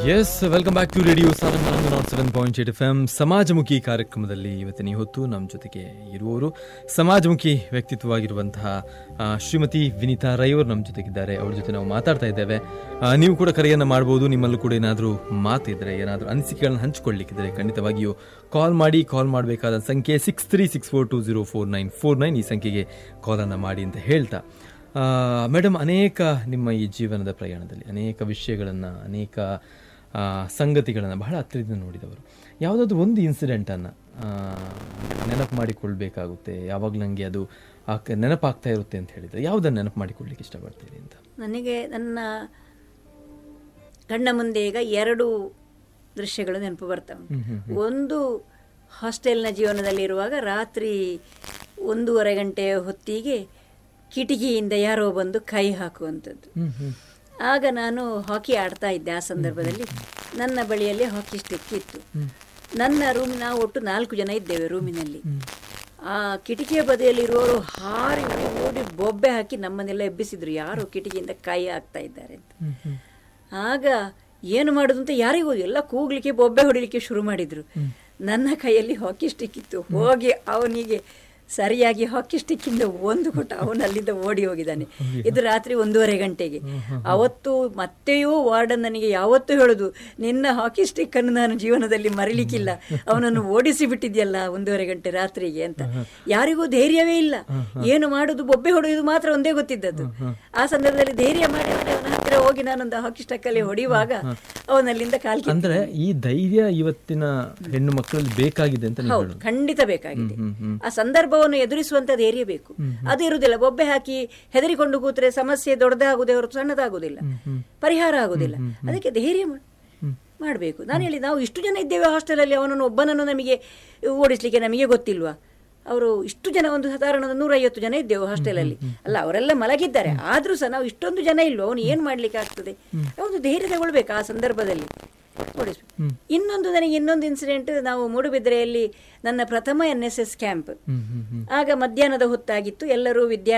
S, welcome back to radio 7.8 FM ಸಮಾಜಮುಖಿ ಕಾರ್ಯಕ್ರಮದಲ್ಲಿ ಇವತ್ತಿನ ಹೊತ್ತು ನಮ್ಮ ಜೊತೆಗೆ ಇರುವವರು ಸಮಾಜಮುಖಿ ವ್ಯಕ್ತಿತ್ವವಾಗಿರುವಂತಹ ಶ್ರೀಮತಿ ವಿನಿತಾ ರೈ ಅವರು ನಮ್ಮ ಜೊತೆಗಿದ್ದಾರೆ. ಅವ್ರ ಜೊತೆ ನಾವು ಮಾತಾಡ್ತಾ ಇದ್ದೇವೆ. ನೀವು ಕೂಡ ಕರೆಯನ್ನು ಮಾಡ್ಬೋದು. ನಿಮ್ಮಲ್ಲೂ ಕೂಡ ಏನಾದರೂ ಮಾತಿದ್ರೆ, ಏನಾದರೂ ಅನಿಸಿಕೆಗಳನ್ನ ಹಂಚಿಕೊಳ್ಳಿಕ್ಕಿದ್ರೆ ಖಂಡಿತವಾಗಿಯೂ ಕಾಲ್ ಮಾಡಬೇಕಾದ ಸಂಖ್ಯೆ 6364204949 ಈ ಸಂಖ್ಯೆಗೆ ಕಾಲನ್ನು ಮಾಡಿ ಅಂತ ಹೇಳ್ತಾ, ಮೇಡಮ್, ಅನೇಕ ನಿಮ್ಮ ಈ ಜೀವನದ ಪ್ರಯಾಣದಲ್ಲಿ ಅನೇಕ ವಿಷಯಗಳನ್ನು, ಅನೇಕ ಸಂಗತಿಗಳನ್ನು ಬಹಳ ಹತ್ತಿರದಿಂದ ನೋಡಿದವರು. ಯಾವುದಾದ್ರೂ ಒಂದು ಇನ್ಸಿಡೆಂಟನ್ನು ನೆನಪು ಮಾಡಿಕೊಳ್ಬೇಕಾಗುತ್ತೆ, ಯಾವಾಗ ನನಗೆ ಅದು ನೆನಪಾಗ್ತಾ ಇರುತ್ತೆ ಅಂತ ಹೇಳಿದರೆ ಯಾವುದನ್ನು ನೆನಪು ಮಾಡಿಕೊಳ್ಳಿಕ್ಕೆ ಇಷ್ಟಪಡ್ತೀರಿ ಅಂತ? ನನಗೆ ನನ್ನ ಕಣ್ಣ ಮುಂದೆ ಈಗ 2 ದೃಶ್ಯಗಳು ನೆನಪು ಬರ್ತವೆ. ಒಂದು, ಹಾಸ್ಟೆಲ್ನ ಜೀವನದಲ್ಲಿರುವಾಗ ರಾತ್ರಿ 1:30 ಗಂಟೆಯ ಹೊತ್ತಿಗೆ ಕಿಟಕಿಯಿಂದ ಯಾರೋ ಬಂದು ಕೈ ಹಾಕುವಂಥದ್ದು. ಆಗ ನಾನು ಹಾಕಿ ಆಡ್ತಾ ಇದ್ದೆ. ಆ ಸಂದರ್ಭದಲ್ಲಿ ನನ್ನ ಬಳಿಯಲ್ಲಿ ಹಾಕಿ ಸ್ಟಿಕ್ ಇತ್ತು. ನನ್ನ ರೂಮ್, ನಾವು ಒಟ್ಟು 4 ಜನ ಇದ್ದೇವೆ ರೂಮಿನಲ್ಲಿ. ಆ ಕಿಟಕಿಯ ಬದಿಯಲ್ಲಿರುವವರು ಹಾರಿ ಓಡಿ ಬೊಬ್ಬೆ ಹಾಕಿ ನಮ್ಮನ್ನೆಲ್ಲ ಎಬ್ಬಿಸಿದ್ರು, ಯಾರು ಕಿಟಕಿಯಿಂದ ಕೈ ಹಾಕ್ತಾ ಇದ್ದಾರೆ ಅಂತ. ಆಗ ಏನು ಮಾಡೋದು ಅಂತ ಯಾರಿಗೂ ಎಲ್ಲ ಕೂಗ್ಲಿಕ್ಕೆ, ಬೊಬ್ಬೆ ಹೊಡಿಲಿಕ್ಕೆ ಶುರು ಮಾಡಿದ್ರು. ನನ್ನ ಕೈಯಲ್ಲಿ ಹಾಕಿ ಸ್ಟಿಕ್ ಇತ್ತು. ಹೋಗಿ ಅವನಿಗೆ ಸರಿಯಾಗಿ ಹಾಕಿ ಸ್ಟಿಕ್ಕಿಂದ ಒಂದು ಕೊಟ್ಟು ಅವನು ಅಲ್ಲಿಂದ ಓಡಿ ಹೋಗಿದ್ದಾನೆ. ಇದು ರಾತ್ರಿ 1:30 ಗಂಟೆಗೆ. ಅವತ್ತು ಮತ್ತೆಯೂ ವಾರ್ಡನ್ ನನಗೆ ಯಾವತ್ತೂ ಹೇಳೋದು, ನಿನ್ನ ಹಾಕಿ ಸ್ಟಿಕ್ ಅನ್ನು ನಾನು ಜೀವನದಲ್ಲಿ ಮರಿಲಿಕ್ಕಿಲ್ಲ, ಅವನನ್ನು ಓಡಿಸಿ ಬಿಟ್ಟಿದ್ಯಲ್ಲ 1:30 ಗಂಟೆ ರಾತ್ರಿಗೆ ಅಂತ. ಯಾರಿಗೂ ಧೈರ್ಯವೇ ಇಲ್ಲ, ಏನು ಮಾಡೋದು, ಬೊಬ್ಬೆ ಹೊಡೆಯುವುದು ಮಾತ್ರ ಒಂದೇ ಗೊತ್ತಿದ್ದದ್ದು. ಆ ಸಂದರ್ಭದಲ್ಲಿ ಧೈರ್ಯ ಮಾಡಿ ಅವನ ಹತ್ತಿರ ಹೋಗಿ ನಾನೊಂದು ಹಾಕಿ ಸ್ಟಿಕ್ ಅಲ್ಲಿ ಹೊಡೆಯುವಾಗ ಅವನಲ್ಲಿಂದ ಕಾಲ್. ಅಂದ್ರೆ ಈ ಧೈರ್ಯ ಇವತ್ತಿನ ಹೆಣ್ಣು ಮಕ್ಕಳಲ್ಲಿ ಬೇಕಾಗಿದೆ ಅಂತ? ಹೌದು, ಖಂಡಿತ ಬೇಕಾಗಿದೆ. ಆ ಸಂದರ್ಭವನ್ನು ಎದುರಿಸುವಂತ ಧೈರ್ಯ ಬೇಕು. ಅದು ಇರುವುದಿಲ್ಲ. ಬೊಬ್ಬೆ ಹಾಕಿ ಹೆದರಿಕೊಂಡು ಕೂತ್ರೆ ಸಮಸ್ಯೆ ದೊಡ್ಡದಾಗುವುದೇ ಹೊರತು ಸಣ್ಣದಾಗುವುದಿಲ್ಲ, ಪರಿಹಾರ ಆಗುವುದಿಲ್ಲ. ಅದಕ್ಕೆ ಧೈರ್ಯ ಮಾಡಬೇಕು. ನಾನು ಹೇಳಿ, ನಾವು ಇಷ್ಟು ಜನ ಇದ್ದೇವೆ ಹಾಸ್ಟೆಲಲ್ಲಿ, ಅವನನ್ನು ಒಬ್ಬನನ್ನು ನಮಗೆ ಓಡಿಸ್ಲಿಕ್ಕೆ ನಮಗೆ ಗೊತ್ತಿಲ್ವಾ? ಅವರು ಇಷ್ಟು ಜನ, ಒಂದು ಸಾಧಾರಣ 150 ಜನ ಇದ್ದೇವೆ ಹಾಸ್ಟೆಲಲ್ಲಿ. ಅಲ್ಲ, ಅವರೆಲ್ಲ ಮಲಗಿದ್ದಾರೆ, ಆದ್ರೂ ಸಹ ನಾವು ಇಷ್ಟೊಂದು ಜನ ಇಲ್ವೋ, ಅವನು ಏನ್ ಮಾಡ್ಲಿಕ್ಕೆ ಆಗ್ತದೆ? ಅವನು ಧೈರ್ಯ ತಗೊಳ್ಬೇಕು ಆ ಸಂದರ್ಭದಲ್ಲಿ. ಇನ್ನೊಂದು, ನನಗೆ ಇನ್ನೊಂದು ಇನ್ಸಿಡೆಂಟ್, ನಾವು ಮೂಡುಬಿದ್ರೆಯಲ್ಲಿ ನನ್ನ ಪ್ರಥಮ NSS ಕ್ಯಾಂಪ್. ಆಗ ಮಧ್ಯಾಹ್ನದ ಹೊತ್ತಾಗಿತ್ತು. ಎಲ್ಲರೂ